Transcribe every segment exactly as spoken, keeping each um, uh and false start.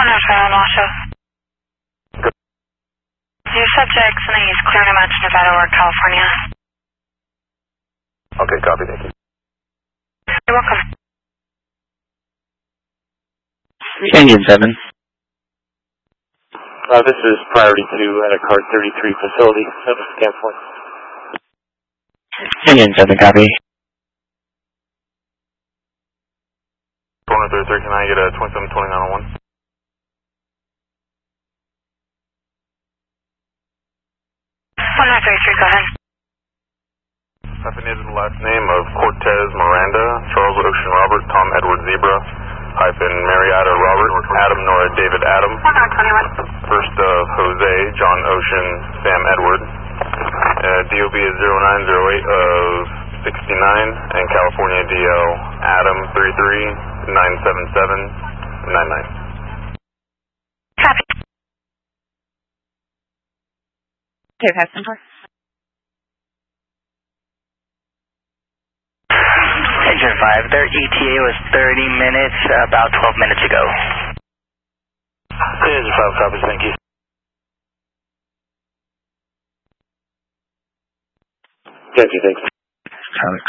one oh seven, Washoe. Your subject's name is clear to match Nevada or California. Okay, copy, thank you. You're welcome. Indian seven. Uh, this is priority two at a card thirty-three facility. Have a scan point. Indian seven, copy. one oh thirty-three, can I get a twenty-seven twenty-nine oh one? one oh thirty-three, go ahead. I've been the last name of Cortez Miranda, Charles Ocean Robert, Tom Edward Zebra, hyphen Marietta Robert, Adam Nora David Adam. one oh twenty-one. First of Jose, John Ocean, Sam Edward. Uh, D O B is zero nine zero eight of sixty-nine, and California D L Adam three three nine seven seven nine nine. Copy. Okay, passenger. Engine five, their E T A was thirty minutes, about twelve minutes ago. Engine five, copy, thank you. Thank you, thanks. Alex.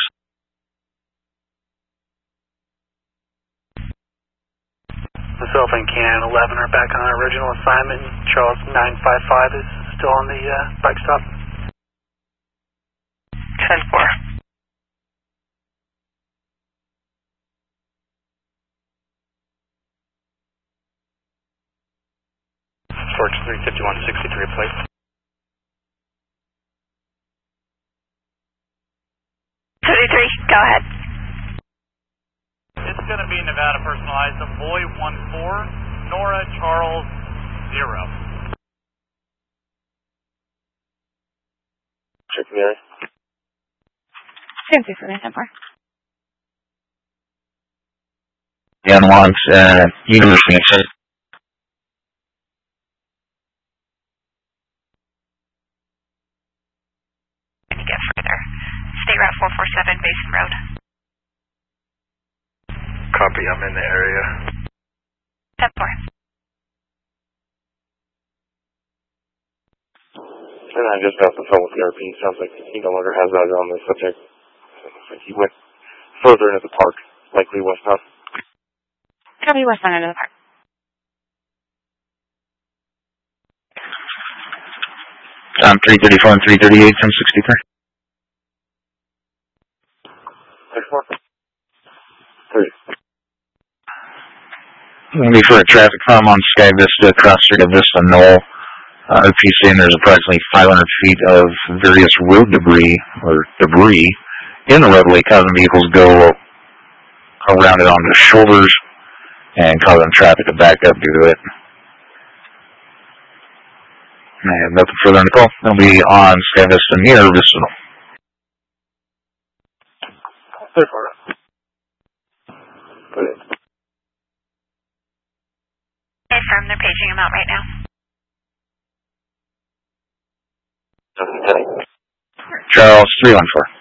Myself and Can eleven are back on our original assignment. Charles nine five five is still on the uh, bike stop. ten four. Storage three fifty-one sixty-three, please. thirty-three, go ahead. It's going to be Nevada personalized, a boy one four, Nora Charles zero. Check the area. Fancy for the number. Yeah, and wants, uh, University of To get further. State Route four four seven, Basin Road. Copy, I'm in the area. ten four. And I just got the phone with the R P. Sounds like he no longer has eyes on the subject. Looks like he went further into the park, likely westbound. Copy westbound into the park. Tom three thirty-four and three thirty-eight from sixty-three. Next one. Three. Going to be for a traffic problem on Sky Vista, across Street of Vista Knoll. Uh, R P saying there's approximately five hundred feet of various road debris, or debris, in the roadway, causing vehicles to go around it on the shoulders and causing traffic to back up due to it. I have nothing further on the call. It'll be on Sky Vista near Vista Knoll. Third part. Confirm they're paging him out right now. Charles three one four.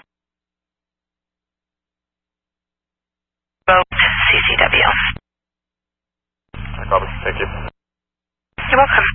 Boat C C W. Copy, thank you. You're welcome.